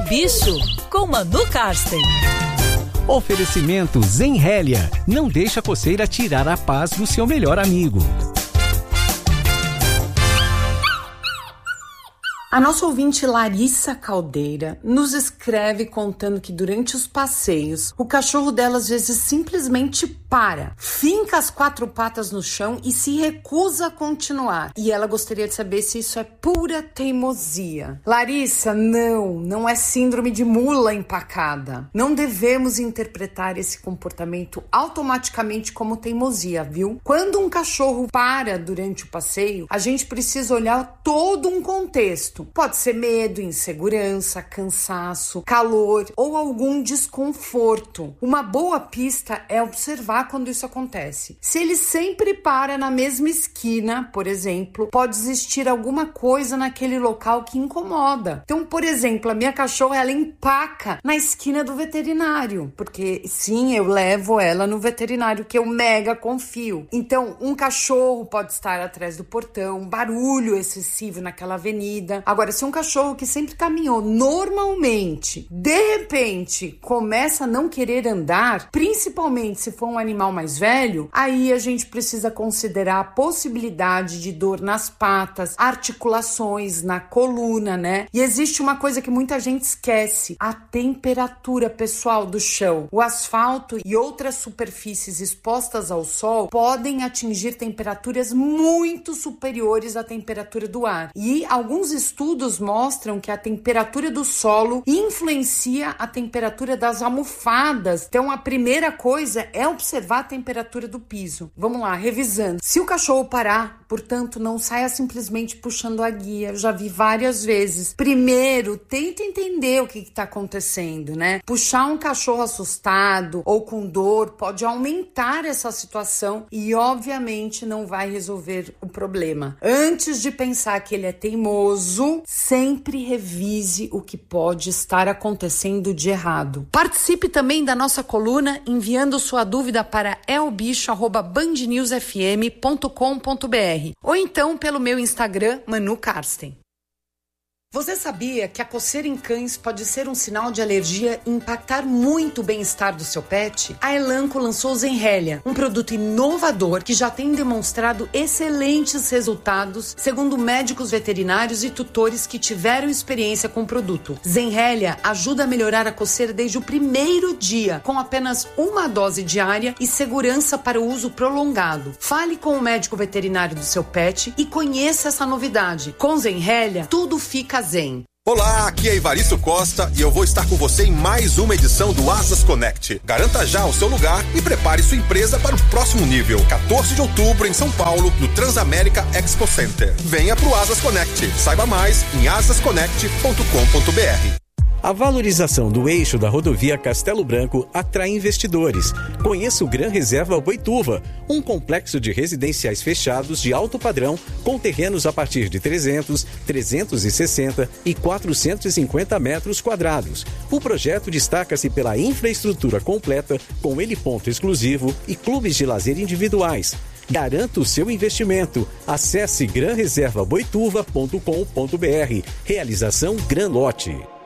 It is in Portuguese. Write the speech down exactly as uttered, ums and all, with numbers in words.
Bicho, com Manu Karsten. Oferecimento Zenrélia. Não deixa a coceira tirar a paz do seu melhor amigo. A nossa ouvinte Larissa Caldeira nos escreve contando que durante os passeios, o cachorro dela às vezes simplesmente para, finca as quatro patas no chão e se recusa a continuar. E ela gostaria de saber se isso é pura teimosia. Larissa, não, não é síndrome de mula empacada. Não devemos interpretar esse comportamento automaticamente como teimosia, viu? Quando um cachorro para durante o passeio, a gente precisa olhar todo um contexto. Pode ser medo, insegurança, cansaço, calor ou algum desconforto. Uma boa pista é observar quando isso acontece. Se ele sempre para na mesma esquina, por exemplo, pode existir alguma coisa naquele local que incomoda. Então, por exemplo, a minha cachorra, ela empaca na esquina do veterinário, porque sim, eu levo ela no veterinário, que eu mega confio. Então, um cachorro pode estar atrás do portão, barulho excessivo naquela avenida. Agora, se um cachorro que sempre caminhou normalmente, de repente, começa a não querer andar, principalmente se for um animal mais velho, aí a gente precisa considerar a possibilidade de dor nas patas, articulações, na coluna, né? E existe uma coisa que muita gente esquece: a temperatura pessoal do chão. O asfalto e outras superfícies expostas ao sol podem atingir temperaturas muito superiores à temperatura do ar. E alguns estudos Estudos mostram que a temperatura do solo influencia a temperatura das almofadas. Então, a primeira coisa é observar a temperatura do piso. Vamos lá, revisando. Se o cachorro parar, portanto, não saia simplesmente puxando a guia. Eu já vi várias vezes. Primeiro, tenta entender o que está acontecendo, né? Puxar um cachorro assustado ou com dor pode aumentar essa situação e, obviamente, não vai resolver o problema. Antes de pensar que ele é teimoso, sempre revise o que pode estar acontecendo de errado. Participe também da nossa coluna enviando sua dúvida para elbicho arroba band news f m ponto com ponto b r ou então pelo meu Instagram, Manu Karsten. Você sabia que a coceira em cães pode ser um sinal de alergia e impactar muito o bem-estar do seu pet? A Elanco lançou o Zenrélia, um produto inovador que já tem demonstrado excelentes resultados, segundo médicos veterinários e tutores que tiveram experiência com o produto. Zenrélia ajuda a melhorar a coceira desde o primeiro dia, com apenas uma dose diária e segurança para o uso prolongado. Fale com o médico veterinário do seu pet e conheça essa novidade. Com Zenrélia, tudo fica zen. Olá, aqui é Ivaristo Costa e eu vou estar com você em mais uma edição do Asas Connect. Garanta já o seu lugar e prepare sua empresa para o próximo nível. quatorze de outubro em São Paulo, no Transamérica Expo Center. Venha pro Asas Connect. Saiba mais em asas connect ponto com ponto b r. A valorização do eixo da rodovia Castelo Branco atrai investidores. Conheça o Gran Reserva Boituva, um complexo de residenciais fechados de alto padrão com terrenos a partir de trezentos, trezentos e sessenta e quatrocentos e cinquenta metros quadrados. O projeto destaca-se pela infraestrutura completa, com heliponto exclusivo e clubes de lazer individuais. Garanta o seu investimento. Acesse gran reserva boituva ponto com ponto b r. Realização Gran Lote.